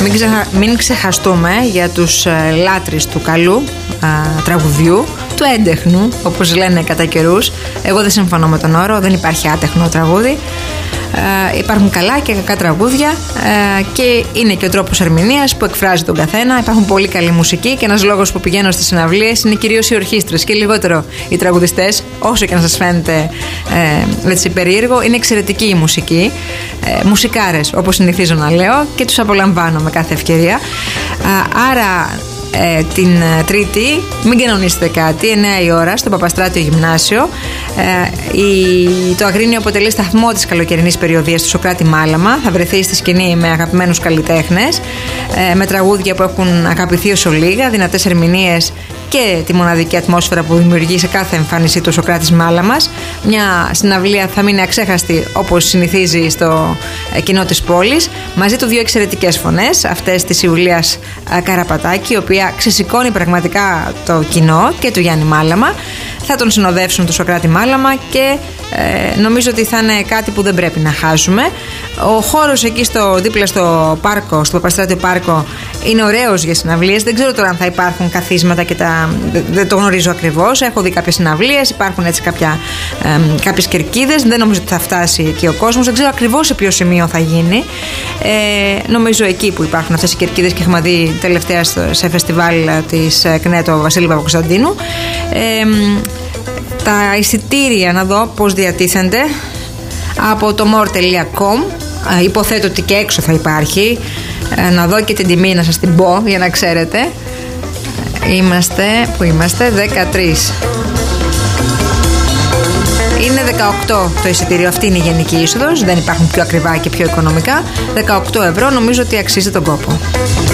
μην ξεχαστούμε για τους λάτρεις του καλού τραγουδιού, του έντεχνου, όπως λένε κατά καιρούς. Εγώ δεν συμφωνώ με τον όρο, δεν υπάρχει άτεχνο τραγούδι. Υπάρχουν καλά και κακά τραγούδια και είναι και ο τρόπος ερμηνείας που εκφράζει τον καθένα. Υπάρχουν πολύ καλή μουσική και ένας λόγος που πηγαίνω στις συναυλίες είναι κυρίως οι ορχήστρες και λιγότερο οι τραγουδιστές, όσο και να σας φαίνεται έτσι περίεργο. Είναι εξαιρετική η μουσική, μουσικάρες όπως συνηθίζω να λέω, και τους απολαμβάνω με κάθε ευκαιρία. Άρα την Τρίτη μην κανονίσετε κάτι, 9 η ώρα στο Παπαστράτιο Γυμνάσιο. Το Αγρίνιο αποτελεί σταθμό της καλοκαιρινής περιοδίας του Σωκράτη Μάλαμα. Θα βρεθεί στη σκηνή με αγαπημένους καλλιτέχνες, με τραγούδια που έχουν αγαπηθεί όσο λίγα, δυνατές ερμηνείες και τη μοναδική ατμόσφαιρα που δημιουργεί σε κάθε εμφάνισή του ο Σωκράτης Μάλαμας. Μια συναυλία θα μείνει αξέχαστη όπως συνηθίζει στο κοινό της πόλης. Μαζί του δύο εξαιρετικές φωνές, αυτές της Ιουλίας Καραπατάκη, η οποία ξεσηκώνει πραγματικά το κοινό, και του Γιάννη Μάλαμα. Θα τον συνοδεύσουν το Σωκράτη Μάλαμα και νομίζω ότι θα είναι κάτι που δεν πρέπει να χάσουμε. Ο χώρος εκεί δίπλα στο πάρκο, στο Παπαστράτιο Πάρκο, είναι ωραίος για συναυλίες. Δεν ξέρω τώρα αν θα υπάρχουν καθίσματα και δεν το γνωρίζω ακριβώς. Έχω δει κάποιες συναυλίες, υπάρχουν έτσι κάποιες κερκίδες. Δεν νομίζω ότι θα φτάσει εκεί ο κόσμος. Δεν ξέρω ακριβώς σε ποιο σημείο θα γίνει. Νομίζω εκεί που υπάρχουν αυτές οι κερκίδες, και έχουμε δει τελευταία σε φεστιβάλ της ΚΝΕΤΟ Βασίλη Παπακοσταντίνου. Τα εισιτήρια να δω πώς διατίθενται από το more.com. Υποθέτω ότι και έξω θα υπάρχει. Να δω και την τιμή, να σας την πω για να ξέρετε. Πού είμαστε? 13. Είναι 18 το εισιτήριο, αυτή είναι η γενική είσοδος. Δεν υπάρχουν πιο ακριβά και πιο οικονομικά. 18 ευρώ, νομίζω ότι αξίζει τον κόπο.